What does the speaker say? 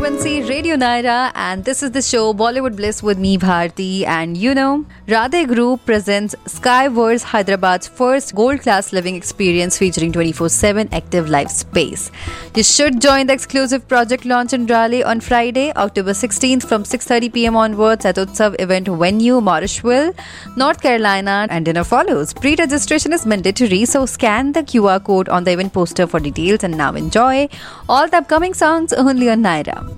frequency, Radio Naira, and this is the show Bollywood Bliss with me, Bharti. And Radhe Group presents Skyverse, Hyderabad's first gold-class living experience featuring 24/7 active live space. You should join the exclusive project launch in Raleigh on Friday, October 16th from 6:30 p.m. onwards at Utsav event venue, Morrisville, North Carolina, and dinner follows. Pre-registration is mandatory, so scan the QR code on the event poster for details. And now enjoy all the upcoming songs only on Naira.